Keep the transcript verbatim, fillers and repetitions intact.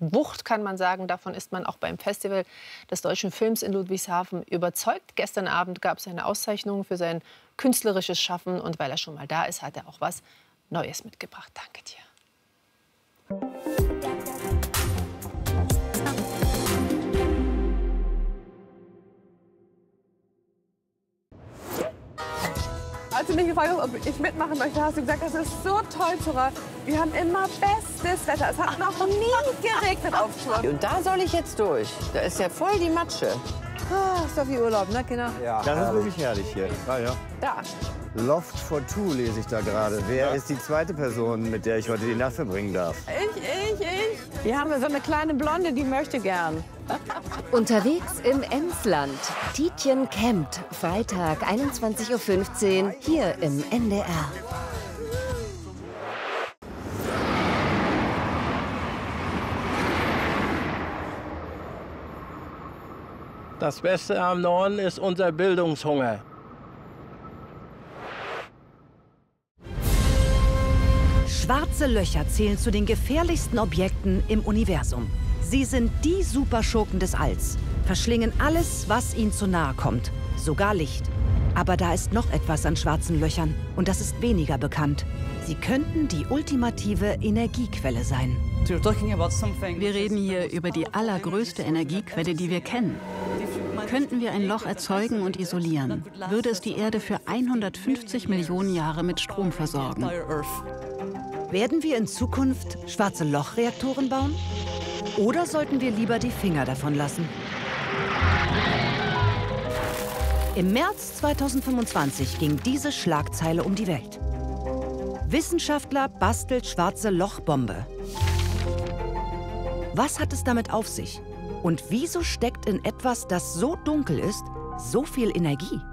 Wucht, kann man sagen. Davon ist man auch beim Festival des deutschen Films in Ludwigshafen überzeugt. Gestern Abend gab es eine Auszeichnung für sein künstlerisches Schaffen. Und weil er schon mal da ist, hat er auch was Neues mitgebracht. Danke dir. Als du mich gefragt hast, ob ich mitmachen möchte, hast du gesagt, das ist so toll, Zora. Wir haben immer bestes Wetter. Es hat noch nie geregnet auf Tour. Und da soll ich jetzt durch. Da ist ja voll die Matsche. Ah, ist doch wie Urlaub, ne, Kinder? Ja, das ist wirklich herrlich hier. Ja, ja. Da. Loft for Two lese ich da gerade. Wer ja. ist die zweite Person, mit der ich heute die Nacht verbringen darf? Ich, ich, ich. Hier haben wir so eine kleine Blonde, die möchte gern. Unterwegs im Emsland. Tietjen campt. Freitag, einundzwanzig Uhr fünfzehn, hier im N D R. Das Beste am Norden ist unser Bildungshunger. Schwarze Löcher zählen zu den gefährlichsten Objekten im Universum. Sie sind die Superschurken des Alls, verschlingen alles, was ihnen zu nahe kommt, sogar Licht. Aber da ist noch etwas an schwarzen Löchern und das ist weniger bekannt. Sie könnten die ultimative Energiequelle sein. Wir reden hier über die allergrößte Energiequelle, die wir kennen. Könnten wir ein Loch erzeugen und isolieren, würde es die Erde für hundertfünfzig Millionen Jahre mit Strom versorgen. Werden wir in Zukunft schwarze Lochreaktoren bauen? Oder sollten wir lieber die Finger davon lassen? Im März zweitausendfünfundzwanzig ging diese Schlagzeile um die Welt. Wissenschaftler bastelt schwarze Lochbombe. Was hat es damit auf sich? Und wieso steckt in etwas, das so dunkel ist, so viel Energie?